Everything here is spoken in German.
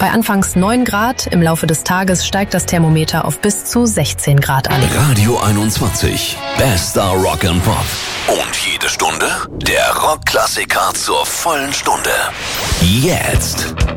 Bei anfangs 9 Grad, im Laufe des Tages steigt das Thermometer auf bis zu 16 Grad an. Radio 21, bester Rock and Pop. Und jede Stunde der Rockklassiker zur vollen Stunde. Jetzt.